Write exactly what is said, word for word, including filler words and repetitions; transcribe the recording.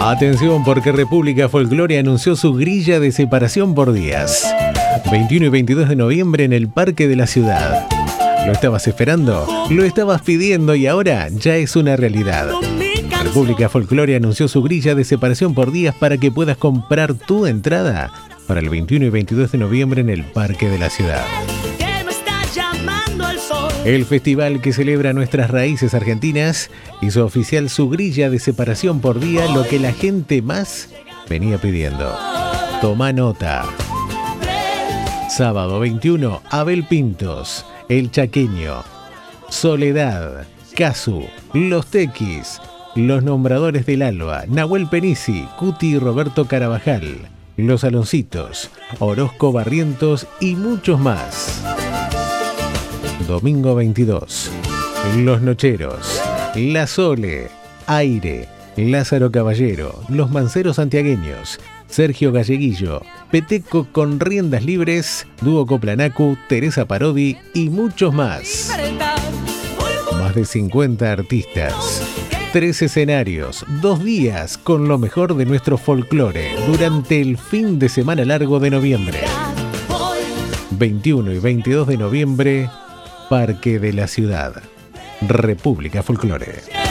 Atención, porque República Folclore anunció su grilla de separación por días. veintiuno y veintidós de noviembre en el Parque de la Ciudad. ¿Lo estabas esperando? ¿Lo estabas pidiendo y ahora ya es una realidad? República Folclore anunció su grilla de separación por días para que puedas comprar tu entrada para el veintiuno y veintidós de noviembre en el Parque de la Ciudad. El festival que celebra nuestras raíces argentinas hizo oficial su grilla de separación por día, lo que la gente más venía pidiendo. Toma nota. Sábado veintiuno, Abel Pintos, El Chaqueño, Soledad, Casu, Los Tequis, Los Nombradores del Alba, Nahuel Penisi, Cuti y Roberto Carabajal, Los Aloncitos, Orozco Barrientos y muchos más. Domingo veintidós, Los Nocheros, La Sole, Aire, Lázaro Caballero, Los Manceros Santiagueños, Sergio Galleguillo, Peteco con Riendas Libres, Dúo Coplanacu, Teresa Parodi y muchos más. Más de cincuenta artistas, tres escenarios, dos días con lo mejor de nuestro folclore durante el fin de semana largo de noviembre. veintiuno y veintidós de noviembre, Parque de la Ciudad. República Folclore.